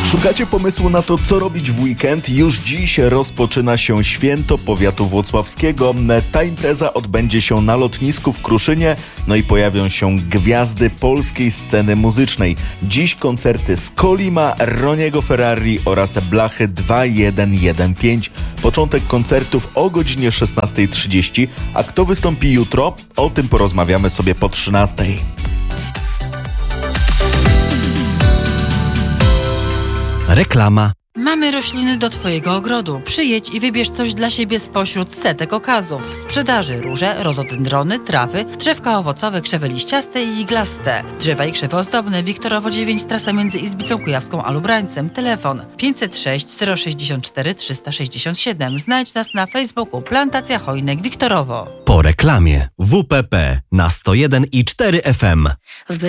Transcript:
Szukacie pomysłu na to, co robić w weekend? Już dziś rozpoczyna się Święto Powiatu Włocławskiego. Ta impreza odbędzie się na lotnisku w Kruszynie, no i pojawią się gwiazdy polskiej sceny muzycznej. Dziś koncerty z Kolima, Roniego Ferrari oraz Blachy 2115. Początek koncertów o godzinie 16:30. A kto wystąpi jutro? O tym porozmawiamy sobie po 13:00. Reklama. Mamy rośliny do Twojego ogrodu. Przyjedź i wybierz coś dla siebie spośród setek okazów. W sprzedaży róże, rododendrony, trawy, drzewka owocowe, krzewy liściaste i iglaste. Drzewa i krzewy ozdobne. Wiktorowo 9, trasa między Izbicą Kujawską a Lubrańcem. Telefon 506 064 367. Znajdź nas na Facebooku Plantacja Hojnek Wiktorowo. Po reklamie. WPP na 101,4 FM.